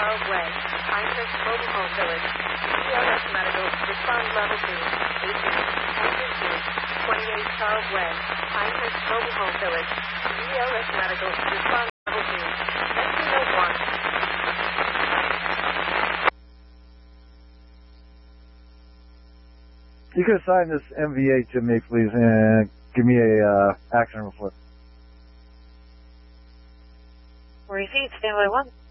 Charles Way, Pinehurst Mobile Home Village, ELS Medical, respond level 2, 28 Charles Way, Pinehurst Mobile Home Village, ELS Medical, respond level 2, Metro 1. You could assign this MVA to me, please, and give me a action report. Received, standby 1.